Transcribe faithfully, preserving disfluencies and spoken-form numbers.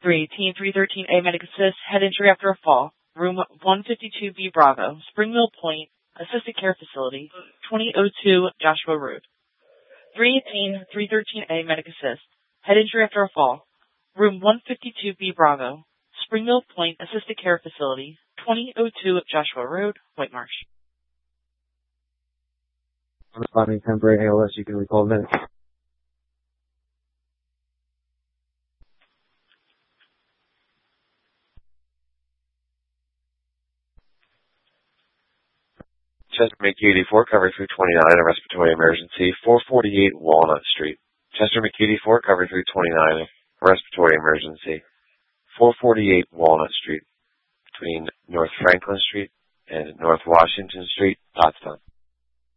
three eighteen, three thirteen A Medic Assist, head injury after a fall. Room one fifty-two B Bravo, Springmill Point, Assisted Care Facility, twenty oh two Joshua Road. three eighteen, three thirteen A Medic Assist, head injury after a fall. Room one fifty-two B Bravo, Springmill Point, Assisted Care Facility, twenty oh two Joshua Road, White Marsh. Responding temporary A L S, you can recall minutes. Chester McKee eighty-four, cover three twenty-nine, a respiratory emergency, four forty-eight Walnut Street. Chester McKee eighty-four, cover three twenty-nine, a respiratory emergency, four forty-eight Walnut Street, between North Franklin Street and North Washington Street, Pottstown.